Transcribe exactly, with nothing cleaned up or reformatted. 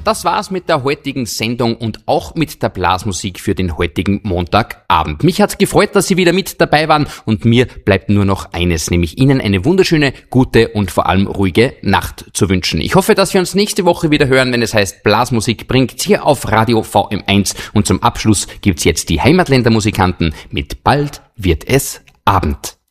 Das war's mit der heutigen Sendung und auch mit der Blasmusik für den heutigen Montagabend. Mich hat's gefreut, dass Sie wieder mit dabei waren und mir bleibt nur noch eines, nämlich Ihnen eine wunderschöne, gute und vor allem ruhige Nacht zu wünschen. Ich hoffe, dass wir uns nächste Woche wieder hören, wenn es heißt Blasmusik bringt hier auf Radio V M eins und zum Abschluss gibt's jetzt die Heimatländermusikanten mit Bald wird es Abend.